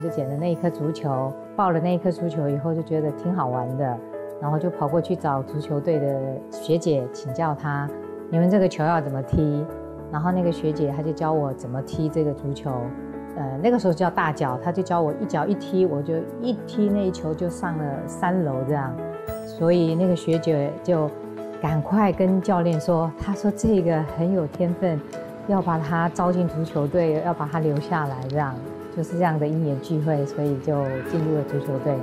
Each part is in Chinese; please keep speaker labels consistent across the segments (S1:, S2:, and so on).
S1: 就捡了那一颗足球，抱了那一颗足球以后就觉得挺好玩的，然后就跑过去找足球队的学姐请教她，你们这个球要怎么踢？然后那个学姐她就教我怎么踢这个足球，那个时候叫大脚，她就教我一脚一踢，我就一踢那一球就上了3楼这样，所以那个学姐就赶快跟教练说，她说这个很有天分，要把他招进足球队，要把他留下来这样。就是这样的因缘聚会，所以就进入了足球队。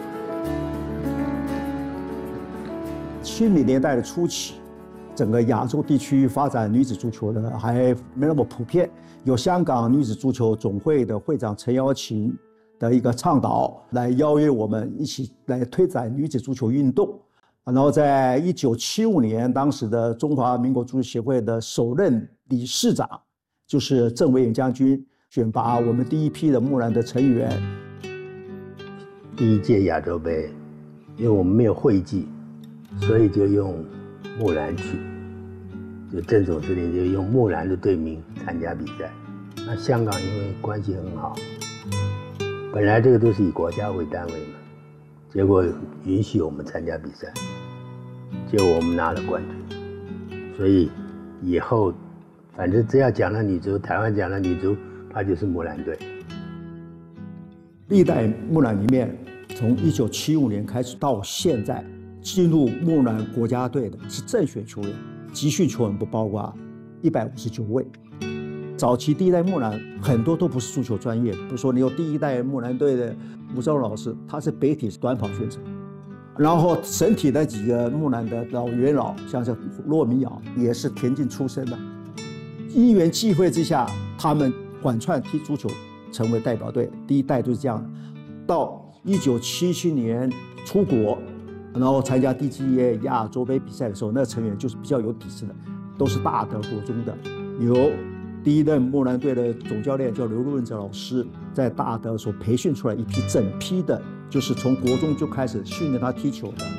S2: 70年代的初期，整个亚洲地区发展女子足球的还没那么普遍。有香港女子足球总会的会长陈瑶琴的一个倡导，来邀约我们一起来推展女子足球运动。然后在1975年，当时的中华民国足球协会的首任理事长就是郑维演将军。选拔我们第一批的木兰的成员。
S3: 第一届亚洲杯，因为我们没有会籍，所以就用木兰曲，就郑总司令就用木兰的队名参加比赛。那香港因为关系很好，本来这个都是以国家为单位嘛，结果允许我们参加比赛，结果我们拿了冠军。所以以后反正只要讲了女足，台湾讲了女足，他就是木兰队。
S2: 历代木兰里面，从1975年开始到现在，进入木兰国家队的是正选球员，集训球员不包括159位。早期第一代木兰很多都不是足球专业，比如说你有第一代木兰队的吴兆老师，他是北体短跑选手，然后省体的几个木兰的元老，像是骆明瑶也是田径出身的。因缘际会之下，他们管串踢足球，成为代表队。第一代就是这样。到1977年出国，然后参加第几届亚洲杯比赛的时候，那成员就是比较有底子的，都是大德国中的。由第一任木兰队的总教练叫刘润泽老师，在大德所培训出来一批整批的，就是从国中就开始训练他踢球的。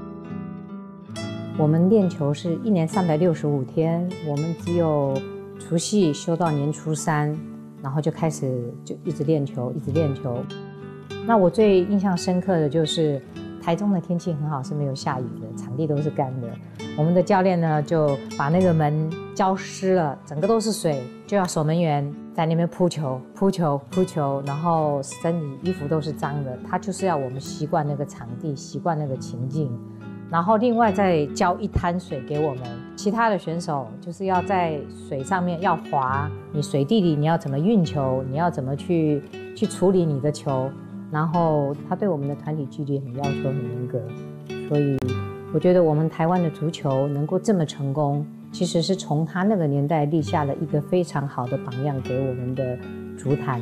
S1: 我们练球是1年365天，我们只有除夕休到年初3，然后就开始就一直练球，一直练球。那我最印象深刻的就是台中的天气很好，是没有下雨的，场地都是干的。我们的教练呢就把那个门浇湿了，整个都是水，就要守门员在那边扑球，然后身体衣服都是脏的，他就是要我们习惯那个场地，习惯那个情境。然后另外再浇一滩水给我们，其他的选手就是要在水上面要滑，你水地里你要怎么运球，你要怎么去处理你的球，然后他对我们的团体纪律很要求很严格，所以我觉得我们台湾的足球能够这么成功，其实是从他那个年代立下了一个非常好的榜样给我们的足坛。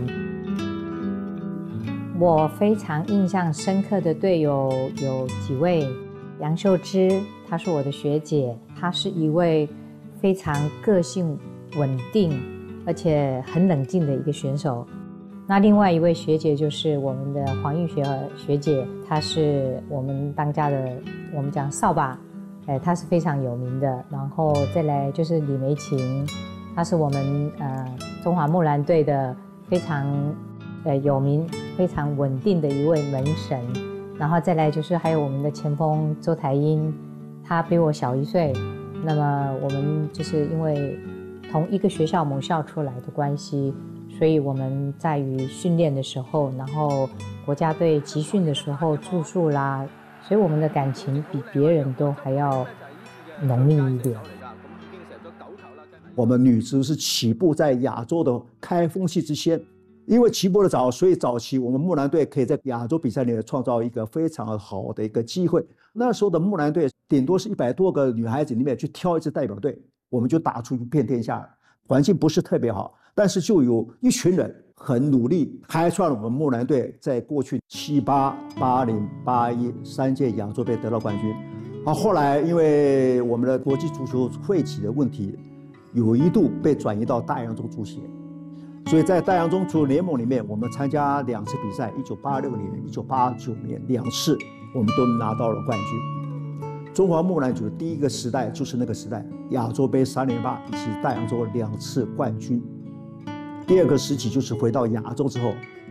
S1: 我非常印象深刻的队友有几位。杨秀芝，她是我的学姐，她是一位非常个性稳定而且很冷静的一个选手。那另外一位学姐就是我们的黄玉雪学姐，她是我们当家的，我们讲扫把，她是非常有名的。然后再来就是李梅琴，她是我们中华木兰队的非常有名、非常稳定的一位门神。然后再来就是还有我们的前锋周台英，他比我小1岁，那么我们就是因为同一个学校母校出来的关系，所以我们在于训练的时候，然后国家队集训的时候住宿啦，所以我们的感情比别人都还要浓密一点。
S2: 我们女足是起步在亚洲的开风气之先。因为起步的早，所以早期我们木兰队可以在亚洲比赛里面创造一个非常好的一个机会。那时候的木兰队顶多是100多个女孩子里面去挑一支代表队，我们就打出一片天下。环境不是特别好，但是就有一群人很努力，开创了我们木兰队在过去78、80、81 3届亚洲杯得到冠军。后来因为我们的国际足球会籍的问题，有一度被转移到大洋中足协。所以在大洋中足球联盟里面，我们参加2次比赛，1986年、1989年2次，我们都拿到了冠军。中华木兰组的第一个时代就是那个时代，亚洲杯3连霸以及大洋洲2次冠军。第二个时期就是回到亚洲之后，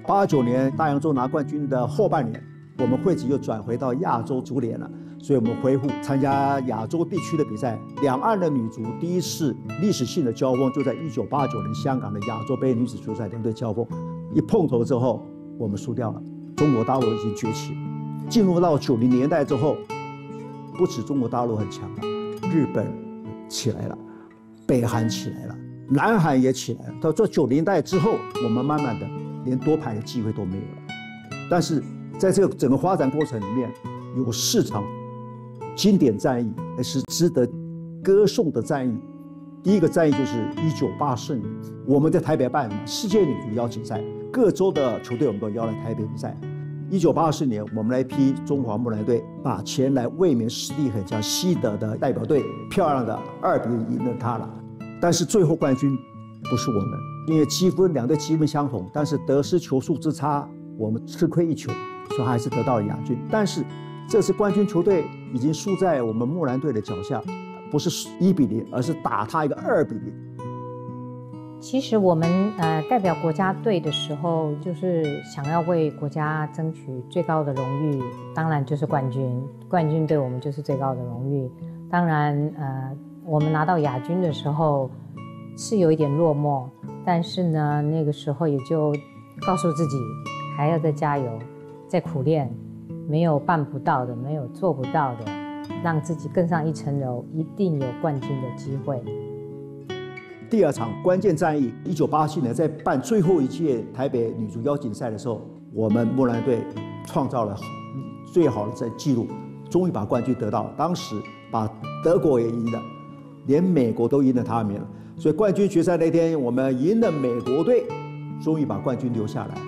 S2: 89年大洋洲拿冠军的后半年，我们会籍又转回到亚洲足联了，所以我们恢复参加亚洲地区的比赛。两岸的女足第一次历史性的交锋就在1989年香港的亚洲杯女子足赛两队交锋，一碰头之后我们输掉了。中国大陆已经崛起，进入到90年代之后，不止中国大陆很强了，日本起来了，北韩起来了，南韩也起来了。到这90年代之后，我们慢慢的连多排的机会都没有了。但是在这个整个发展过程里面，有4场经典战役，也是值得歌颂的战役。第一个战役就是1984年，我们在台北办世界女足邀请赛，各州的球队我们都邀来台北比赛。1984年，我们来批中华木兰队把前来卫冕实力很强西德的代表队漂亮的2-0赢了他了。但是最后冠军不是我们，因为两队积分相同，但是得失球数之差，我们吃亏1球，所以还是得到了亚军。但是这次冠军球队已经输在我们木兰队的脚下，不是1-0，而是打他一个2-0。
S1: 其实我们代表国家队的时候，就是想要为国家争取最高的荣誉，当然就是冠军。冠军对我们就是最高的荣誉。当然，我们拿到亚军的时候是有一点落寞，但是呢，那个时候也就告诉自己还要再加油，再苦练，没有办不到的，没有做不到的，让自己更上一层楼，一定有冠军的机会。
S2: 第2场关键战役，1987年在办最后一届台北女足邀请赛的时候，我们木兰队创造了最好的纪录，终于把冠军得到了。当时把德国也赢了，连美国都赢了他们了。所以冠军决赛那天，我们赢了美国队，终于把冠军留下来。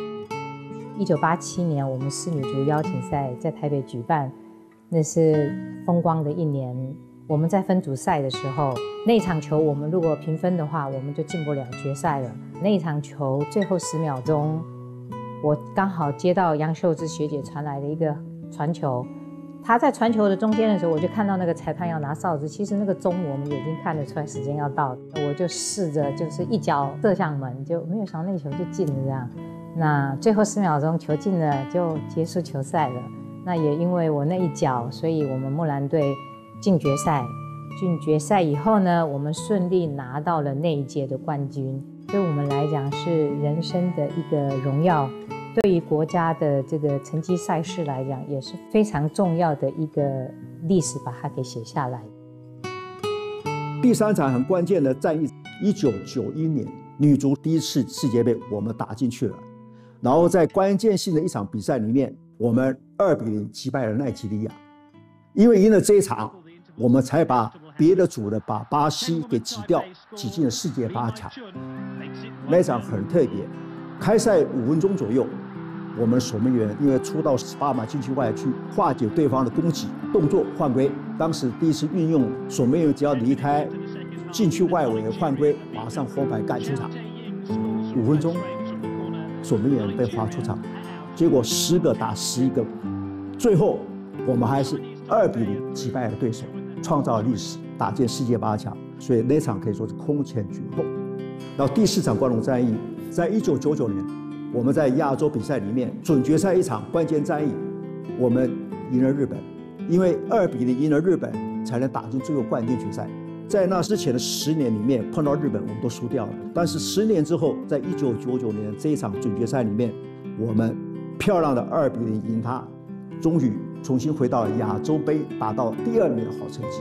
S1: 1987年，我们4女足邀请赛在台北举办，那是风光的一年。我们在分组赛的时候，那场球我们如果平分的话，我们就进不了决赛了。那场球最后10秒钟，我刚好接到杨秀芝学姐传来的一个传球，她在传球的中间的时候，我就看到那个裁判要拿哨子，其实那个钟我们已经看得出来时间要到，我就试着就是一脚射向门，就没有想到那球就进了这样。那最后10秒钟球进了，就结束球赛了。那也因为我那一脚，所以我们木兰队进决赛。进决赛以后呢，我们顺利拿到了那一届的冠军，对我们来讲是人生的一个荣耀，对于国家的这个成绩赛事来讲也是非常重要的一个历史，把它给写下来。
S2: 第3场很关键的战役，1991年女足第1次世界杯我们打进去了，然后在关键性的一场比赛里面，我们2-0击败了奈及利亚。因为赢了这一场，我们才把别的组的把巴西给挤掉，挤进了世界8强。那场很特别，开赛5分钟左右，我们守门员因为出到18码禁区外去化解对方的攻击动作犯规，当时第一次运用守门员只要离开禁区外围犯规，马上红牌赶出场。5分钟，守门员被罚出场，结果10个打11个，最后我们还是2-0击败了对手，创造了历史，打进世界8强。所以那场可以说是空前绝后。然后第4场关陇战役，在1999年，我们在亚洲比赛里面准决赛一场关键战役，我们赢了日本，因为2-0赢了日本，才能打进最后冠军决赛。在那之前的10年里面，碰到日本我们都输掉了。但是10年之后，在1999年这一场准决赛里面，我们漂亮的2-0赢他，终于重新回到亚洲杯，达到第2名的好成绩。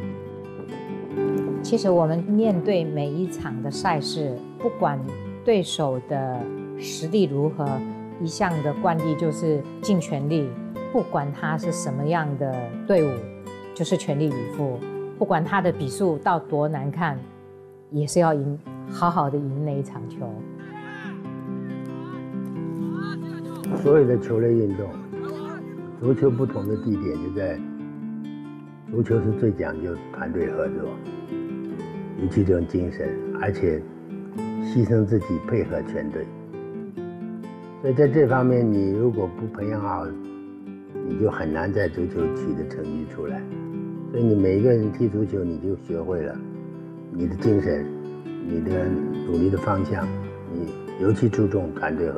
S1: 其实我们面对每一场的赛事，不管对手的实力如何，一向的惯例就是尽全力，不管他是什么样的队伍，就是全力以赴。不管他的比数到多难看，也是要赢，好好的赢那一场球。
S3: 所有的球类运动，足球不同的地点就在，足球是最讲究团队合作，尤其这种精神，而且牺牲自己配合全队。所以在这方面，你如果不培养好，你就很难在足球取得成绩出来。所以你每一个人踢足球，你就学会了你的精神，你的努力的方向，你尤其注重团队合作。